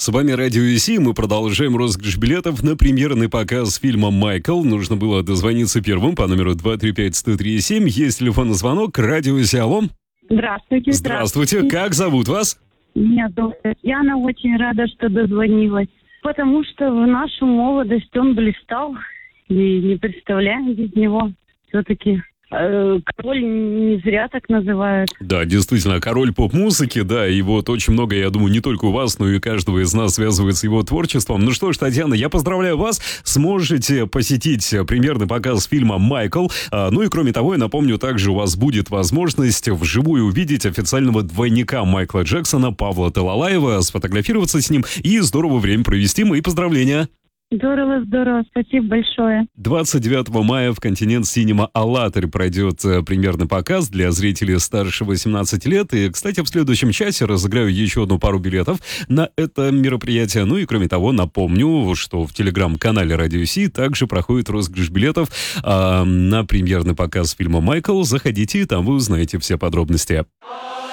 С вами Радио ИСИ. Мы продолжаем розыгрыш билетов на премьерный показ фильма «Майкл». Нужно было дозвониться первым по номеру 235-1037. Есть телефонный звонок. Радио ИСИ. Алло. Здравствуйте. Здравствуйте. Как зовут вас? Меня зовут Татьяна. Очень рада, что дозвонилась. Потому что в нашу молодость он блистал. И не представляем без него. Все-таки король не зря так называют. Да, действительно, король поп-музыки, да, и вот очень много, я думаю, не только у вас, но и каждого из нас связывает с его творчеством. Ну что ж, Татьяна, я поздравляю вас, сможете посетить премьерный показ фильма «Майкл». Ну и кроме того, я напомню, также у вас будет возможность вживую увидеть официального двойника Майкла Джексона, Павла Талалаева, сфотографироваться с ним и здорово время провести. Мои поздравления! Здорово. Спасибо большое. 29 мая в «Континент Синема Алатырь» пройдет премьерный показ для зрителей старше 18 лет. И, кстати, в следующем часе разыграю еще одну пару билетов на это мероприятие. Ну и, кроме того, напомню, что в телеграм-канале Радио ИСИ также проходит розыгрыш билетов на премьерный показ фильма «Майкл». Заходите, там вы узнаете все подробности.